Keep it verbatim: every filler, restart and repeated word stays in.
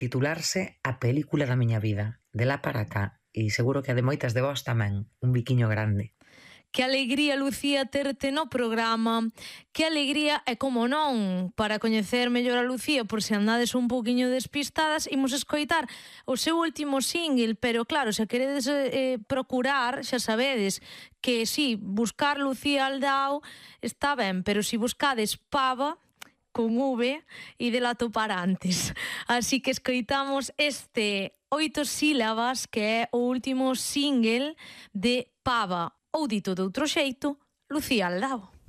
titularse A película da miña vida, de lá para cá, e seguro que a de moitas de vós tamén, un biquiño grande. Que alegría, Lucía, terte no programa. Que alegría e, como non, para coñecer mellor a Lucía, por se andades un pouquiño despistadas, imos escoitar o seu último single, pero claro, se queredes eh, procurar, xa sabedes que si, buscar Lucía Aldao está ben, pero si buscades Pava con V e de la topar antes. Así que escoitamos este oito sílabas que é o último single de Pava, ou dito de outro xeito, Lucía Aldao.